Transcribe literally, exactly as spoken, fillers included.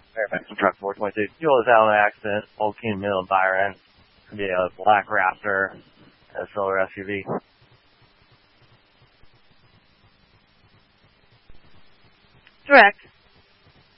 Fairfax truck four twenty-two. Fuel was out in an accident. Old King Mill, Byron. Could be a black Raptor, a solar S U V. Direct.